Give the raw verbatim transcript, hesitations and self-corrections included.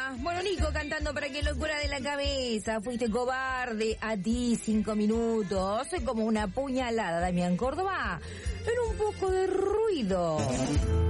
Córdoba. Bueno, Nico cantando para que locura de la cabeza. Fuiste cobarde, a ti cinco minutos. Soy como una puñalada, Damián Córdoba, en un poco de ruido.